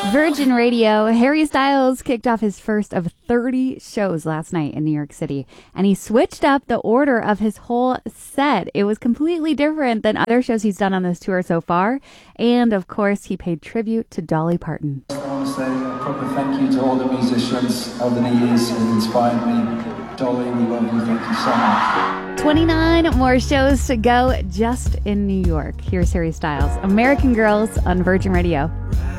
Virgin Radio. Harry Styles kicked off his first of 30 shows last night in New York City, and he switched up the order of his whole set. It was completely different than other shows he's done on this tour so far, and of course, he paid tribute to Dolly Parton. I want to say a proper thank you to all the musicians over the years who inspired me. Dolly, we love you. Thank you so much. 29 more shows to go just in New York. Here's Harry Styles, American Girls on Virgin Radio.